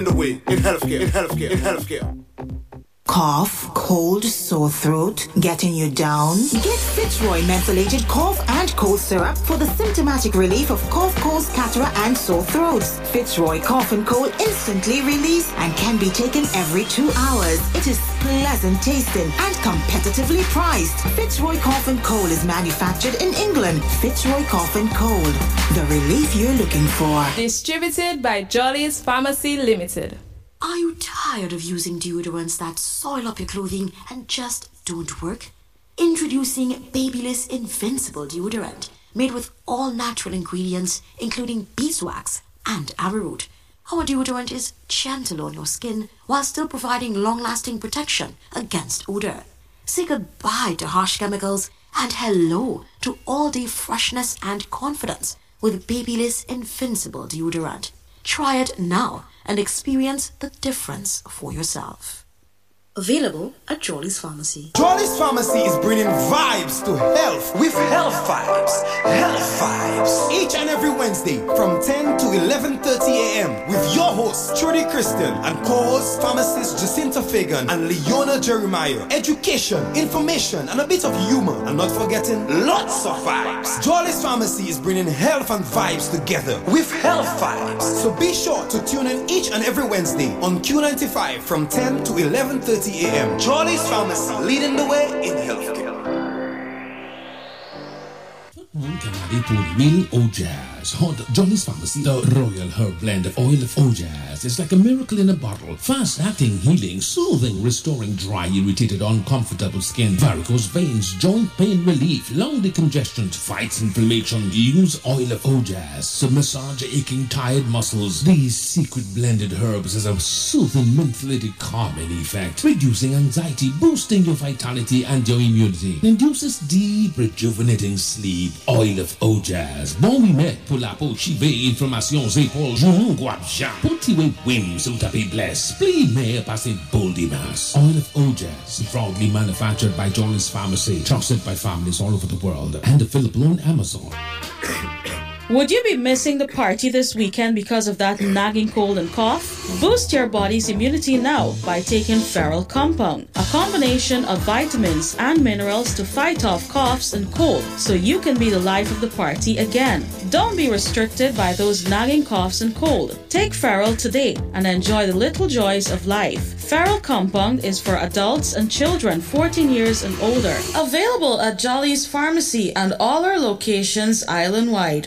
the way in healthcare. Cough, cold, sore throat, getting you down? Get Fitzroy Mentholated Cough and Cold Syrup for the symptomatic relief of cough, colds, catarrh, and sore throats. Fitzroy Cough and Cold instantly release and can be taken every 2 hours. It is pleasant tasting and competitively priced. Fitzroy Cough and Cold is manufactured in England. Fitzroy Cough and Cold, the relief you're looking for. Distributed by Jolly's Pharmacy Limited. Are you tired of using deodorants that soil up your clothing and just don't work? Introducing Babyliss Invincible Deodorant, made with all natural ingredients, including beeswax and arrowroot. Our deodorant is gentle on your skin while still providing long-lasting protection against odor. Say goodbye to harsh chemicals and hello to all-day freshness and confidence with Babyliss Invincible Deodorant. Try it now and experience the difference for yourself. Available at Jolly's Pharmacy. Jolly's Pharmacy is bringing vibes to health with Health Vibes. Health Vibes. Each and every Wednesday from 10 to 11:30 a.m. with your hosts Trudy Kristen and co-hosts pharmacists Jacinta Fagan and Leona Jeremiah. Education, information, and a bit of humor. And not forgetting lots of vibes. Jolly's Pharmacy is bringing health and vibes together with Health Vibes. So be sure to tune in each and every Wednesday on Q95 from 10 to 11:30 a.m. Jolly's Pharmacy, leading the way in healthcare. Canadi Puri Meal Ojaz. Hot Jolly's Pharmacy, the Royal Herb Blend of Oil of Ojaz. It's like a miracle in a bottle. Fast-acting, healing, soothing, restoring dry, irritated, uncomfortable skin, varicose veins, joint pain relief, lung decongestion, fights inflammation. Use Oil of Ojaz to massage aching, tired muscles. These secret blended herbs has a soothing, mentholated, calming effect, reducing anxiety, boosting your vitality and your immunity. Induces deep, rejuvenating sleep. Oil of Ojaz. Bon oui met pour la peau chivée, inflammation, épaules, genoux, guapja. Petit we wim, so tapis bless. Pli mais passé bold mass. Oil of Ojaz. Proudly manufactured by Jolly's Pharmacy. Trusted by families all over the world. And available on Amazon. Would you be missing the party this weekend because of that nagging cold and cough? Boost your body's immunity now by taking Feral Compound, a combination of vitamins and minerals to fight off coughs and cold, so you can be the life of the party again. Don't be restricted by those nagging coughs and cold. Take Feral today and enjoy the little joys of life. Feral Compound is for adults and children 14 years and older. Available at Jolly's Pharmacy and all our locations island-wide.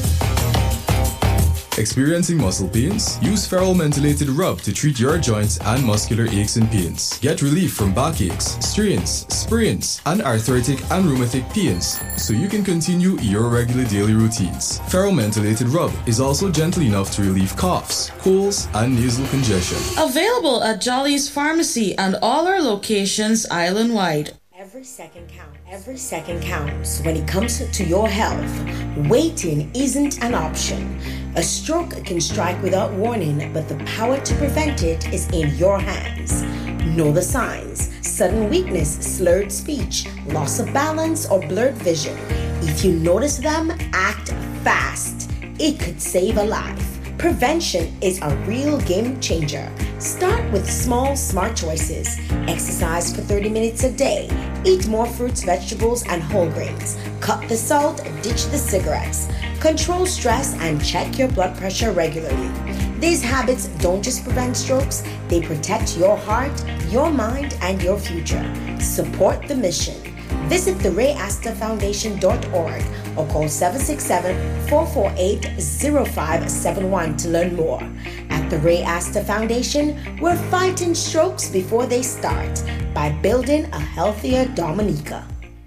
Experiencing muscle pains? Use Feral Mentholated Rub to treat your joints and muscular aches and pains. Get relief from backaches, strains, sprains, and arthritic and rheumatic pains so you can continue your regular daily routines. Feral Mentholated Rub is also gentle enough to relieve coughs, colds, and nasal congestion. Available at Jolly's Pharmacy and all our locations island-wide. Every second counts. Every second counts. When it comes to your health, waiting isn't an option. A stroke can strike without warning, but the power to prevent it is in your hands. Know the signs: sudden weakness, slurred speech, loss of balance, or blurred vision. If you notice them, act fast. It could save a life. Prevention is a real game changer. Start with small, smart choices. Exercise for 30 minutes a day. Eat more fruits, vegetables, and whole grains. Cut the salt, ditch the cigarettes. Control stress and check your blood pressure regularly. These habits don't just prevent strokes, they protect your heart, your mind, and your future. Support the mission. Visit therayastorfoundation.org or call 767-448-0571 to learn more. At the Ray Astor Foundation, we're fighting strokes before they start by building a healthier Dominica.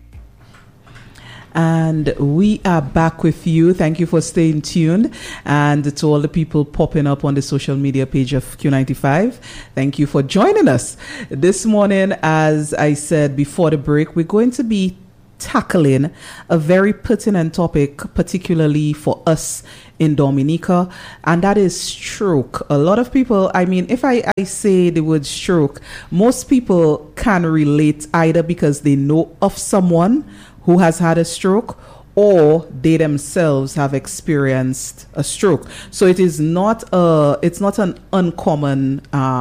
And we are back with you. Thank you for staying tuned. And to all the people popping up on the social media page of Q95, thank you for joining us. This morning, as I said before the break, we're going to be tackling a very pertinent topic, particularly for us in Dominica, and that is stroke. A lot of people, I mean, if I say the word stroke, most people can relate either because they know of someone who has had a stroke, or they themselves have experienced a stroke. So it's not an uncommon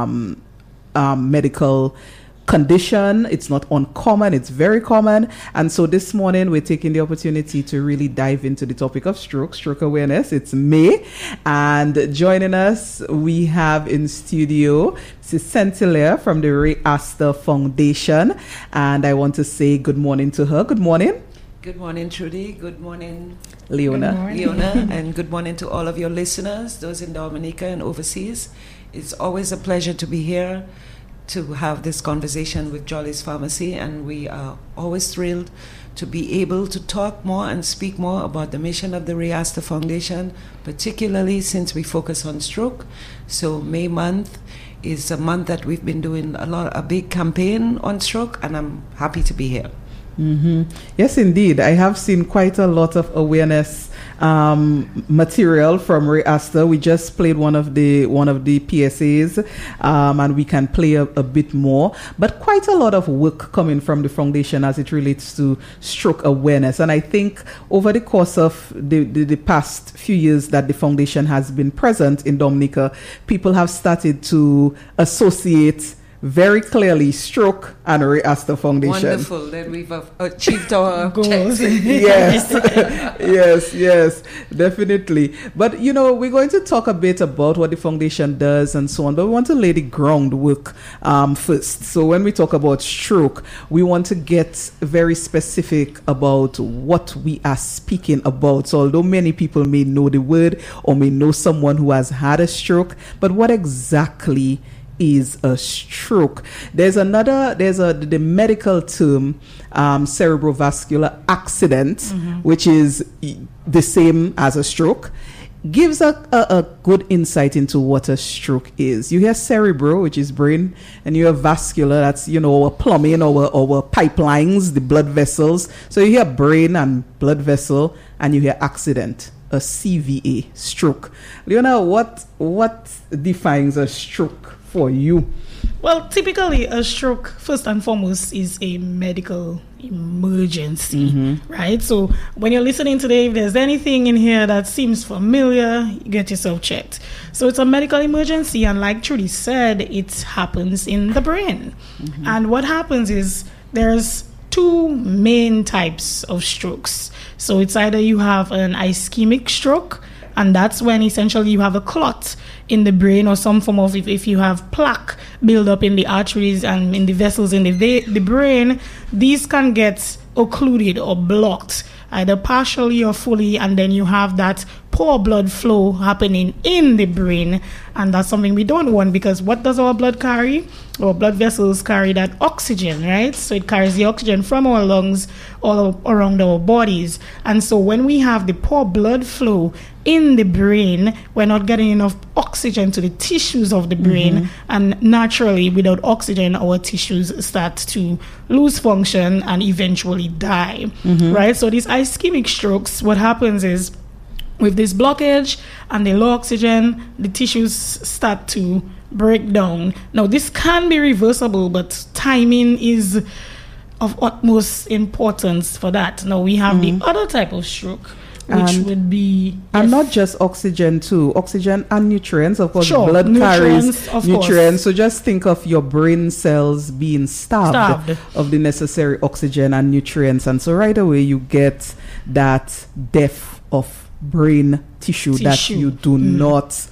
medical condition. It's not uncommon, it's very common. And so this morning we're taking the opportunity to really dive into the topic of stroke awareness. It's May, and joining us we have in studio Mrs. Centilea from the Ray Astor Foundation, and I want to say good morning to her. Good morning. Good morning, Trudy. Good morning, Leona. And good morning to all of your listeners, those in Dominica and overseas. It's always a pleasure to be here to have this conversation with Jolly's Pharmacy, and we are always thrilled to be able to talk more and speak more about the mission of the Ray Astor Foundation, particularly since we focus on stroke. So May month is a month that we've been doing a big campaign on stroke, and I'm happy to be here. Mm-hmm. Yes, indeed. I have seen quite a lot of awareness material from Ray Astor. We just played one of the PSAs, and we can play a bit more. But quite a lot of work coming from the foundation as it relates to stroke awareness. And I think over the course of the past few years that the foundation has been present in Dominica, people have started to associate very clearly stroke and Ray Astor Foundation. Wonderful that we've achieved our goals. yes, definitely. But we're going to talk a bit about what the foundation does and so on, but we want to lay the groundwork first. So when we talk about stroke, we want to get very specific about what we are speaking about. So although many people may know the word or may know someone who has had a stroke, but what exactly is a stroke? There's the medical term cerebrovascular accident, which is the same as a stroke. Gives a good insight into what a stroke is. You hear cerebro, which is brain, and you have vascular, that's our plumbing, our pipelines, the blood vessels. So you hear brain and blood vessel, and you hear accident, a CVA, stroke. Leona, what defines a stroke for you? Well, typically a stroke, first and foremost, is a medical emergency, right? So when you're listening today, if there's anything in here that seems familiar, get yourself checked. So it's a medical emergency, and like Trudy said, it happens in the brain. And what happens is there's two main types of strokes. So it's either you have an ischemic stroke, and that's when essentially you have a clot in the brain or some form of, if you have plaque build up in the arteries and in the vessels in the brain, these can get occluded or blocked, either partially or fully, and then you have that poor blood flow happening in the brain, and that's something we don't want, because what does our blood carry? Our blood vessels carry that oxygen, right? So it carries the oxygen from our lungs all around our bodies, and so when we have the poor blood flow in the brain, we're not getting enough oxygen to the tissues of the brain, and naturally without oxygen our tissues start to lose function and eventually die, right? So these ischemic strokes, what happens is, with this blockage and the low oxygen, the tissues start to break down. Now, this can be reversible, but timing is of utmost importance for that. Now, we have the other type of stroke, which would be... And not just oxygen too, oxygen and nutrients. Of course, sure, blood nutrients, carries nutrients. So just think of your brain cells being starved of the necessary oxygen and nutrients. And so right away you get that death of brain tissue that you do not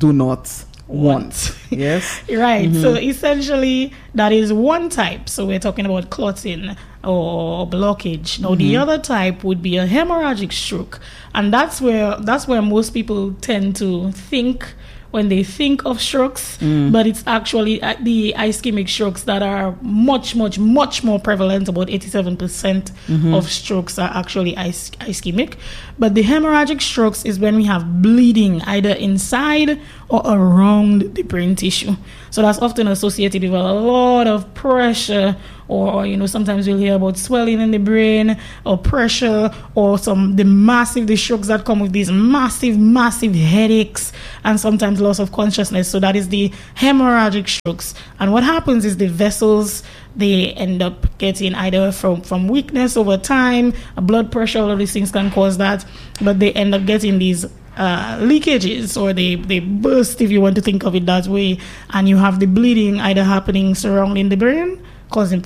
want. Yes. Right. So essentially that is one type. So we're talking about clotting or blockage. Now the other type would be a hemorrhagic stroke, and that's where most people tend to think when they think of strokes, but it's actually the ischemic strokes that are much more prevalent. About 87% of strokes are actually ischemic. But the hemorrhagic strokes is when we have bleeding either inside or around the brain tissue. So that's often associated with a lot of pressure or sometimes we'll hear about swelling in the brain or pressure, or the strokes that come with these massive headaches and sometimes loss of consciousness. So that is the hemorrhagic strokes. And what happens is the vessels, they end up getting either from weakness over time, blood pressure, all of these things can cause that, but they end up getting these leakages, or they burst, if you want to think of it that way, and you have the bleeding either happening surrounding the brain, causing